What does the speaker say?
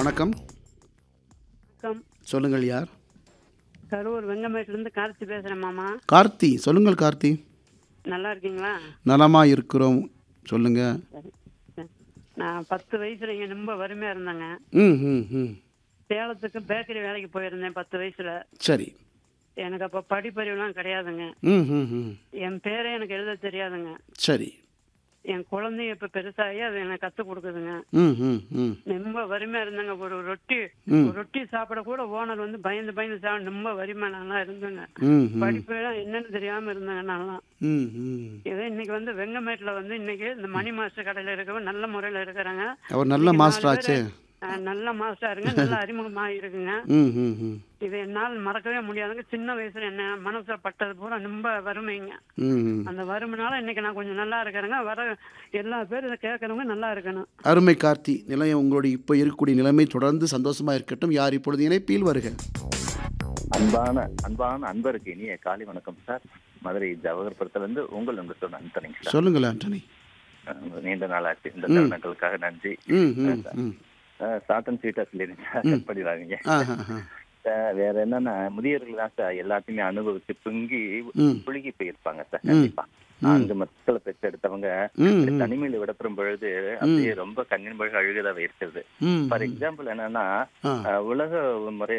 வணக்கம். வணக்கம். சொல்லுங்கள் யார்? கரூர் வெங்கமேட்டிலேருந்து கார்த்தி பேசுகிறேன் மாமா. கார்த்தி. சொல்லுங்கள் கார்த்தி. நல்லா இருக்கீங்களா? நலமா இருக்கிறோம். சொல்லுங்க. சரி சரி. நான் 10 வயசுல இங்கே ரொம்ப வறுமையாக இருந்தேங்க. ம் ம் ம் சேலத்துக்கு பேக்கரி வேலைக்கு போயிருந்தேன் 10 வயசுல. சரி. எனக்கு அப்போ படிப்பறிவுலாம் கிடையாதுங்க. ம் ம் ம் என் பேரே எனக்கு எழுத தெரியாதுங்க. சரி. என் குழந்தைய இப்போ பெருசாகி அது எனக்கு கற்றுக் கொடுக்குதுங்க. ம் ம் ம் ரொம்ப வறுமையாக இருந்தேங்க. ஒரு ம் ரொட்டி சாப்பிட கூட ஓனர் வந்து பயந்து பயந்து சாப்பிட ரொம்ப வறுமை நான்லாம் இருந்தேங்க. ம் ம் படிப்பெல்லாம் என்னன்னு தெரியாமல் இருந்தேங்க நான்லாம். ம் ம் இதே இன்னைக்கு வந்து வெங்கமேட்டில் வந்து இன்னைக்கு இந்த மணி மாஸ்டர் கடையில் இருக்கவங்க நல்ல முறையில் இருக்கிறாங்க. அவர் நல்ல இன்னைக்கு 4 மாஸ்டர் பேர் ஆச்சே. நல்ல மாஸ்டருங்க. நல்ல அறிமுகமாக இருக்குங்க. ம் ம் ம் இது என்னால் மறக்கவே முடியாதுங்க. சின்ன வயசுல என்ன மனசுல பட்டது பூரா ரொம்ப வறுமைங்க. ம் அந்த வறுமைனால இன்னைக்கு நான் கொஞ்சம் நல்லா இருக்கிறேங்க. எல்லா பேரும் இதை கேட்கறவங்க நல்லா இருக்கணும். அருமை கார்த்தி. நிலையம் உங்களுடைய இப்போ இருக்கக்கூடிய நிலைமை தொடர்ந்து சந்தோஷமா இருக்கட்டும். யார் இப்பொழுது இணைப்பில் வருக? அன்பான அன்பான அன்பருக்கு இனிய காலை வணக்கம் சார். மதுரை ஜவஹர்புரத்துல இருந்து உங்க சொன்ன அன்பனிங்க சார். சொல்லுங்கள் ஆண்டனி. நீண்ட நாள் ஆச்சு. இந்த தருணங்களுக்காக நன்றி. ம் ம் ம் ஷார்ட் அண்ட் ஸ்வீட்டா சொல்லிடுங்க சார். கட் பண்ணிடாதீங்க. ஆஹா ஆஹா. வேற என்னன்னா முதியவர்கள் தான் சார் எல்லாத்தையுமே அனுபவிச்சு புங்கி ம் புழுகி போயிருப்பாங்க சார். கண்டிப்பா 4 மக்களை பெற்றெடுத்தவங்க ம் ம் தனிமையில விடப்படும் பொழுது அப்படியே ரொம்ப கண்ணின் பழக அழுகதா இருக்கிறது. ம் ஃபார் எக்ஸாம்பிள் என்னன்னா ஆ உலக முறை